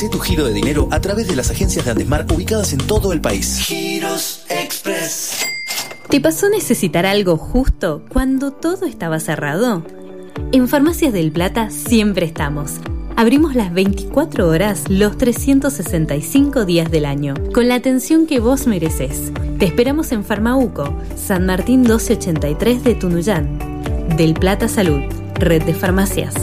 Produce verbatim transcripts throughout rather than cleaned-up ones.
Hacé tu giro de dinero a través de las agencias de Andesmar ubicadas en todo el país. Giros Express. ¿Te pasó necesitar algo justo cuando todo estaba cerrado? En Farmacias del Plata siempre estamos. Abrimos las veinticuatro horas los trescientos sesenta y cinco días del año, con la atención que vos mereces. Te esperamos en Farmauco, San Martín doce ochenta y tres de Tunuyán. Del Plata Salud, red de farmacias.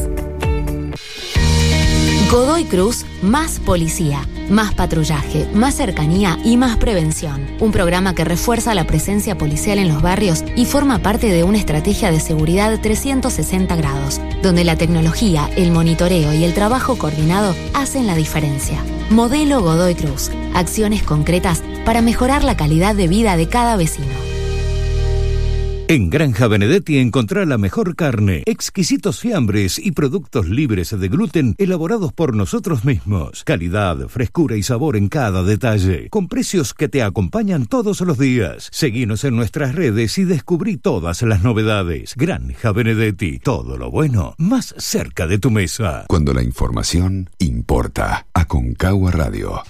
Godoy Cruz, más policía, más patrullaje, más cercanía y más prevención. Un programa que refuerza la presencia policial en los barrios y forma parte de una estrategia de seguridad trescientos sesenta grados, donde la tecnología, el monitoreo y el trabajo coordinado hacen la diferencia. Modelo Godoy Cruz. Acciones concretas para mejorar la calidad de vida de cada vecino. En Granja Benedetti encontrá la mejor carne, exquisitos fiambres y productos libres de gluten elaborados por nosotros mismos. Calidad, frescura y sabor en cada detalle, con precios que te acompañan todos los días. Seguinos en nuestras redes y descubrí todas las novedades. Granja Benedetti, todo lo bueno más cerca de tu mesa. Cuando la información importa. Aconcagua Radio.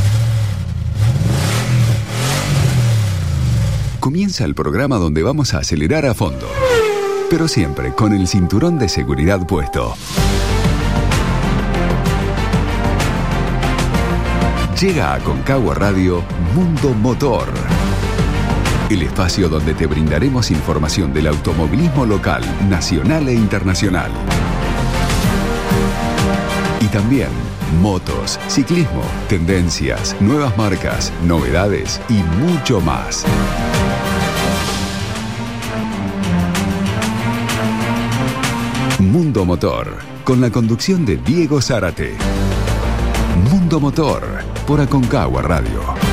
Comienza el programa donde vamos a acelerar a fondo, pero siempre con el cinturón de seguridad puesto. Llega a Aconcagua Radio Mundo Motor, el espacio donde te brindaremos información del automovilismo local, nacional e internacional. Y también motos, ciclismo, tendencias, nuevas marcas, novedades y mucho más. Mundo Motor, con la conducción de Diego Zárate. Mundo Motor, por Aconcagua Radio.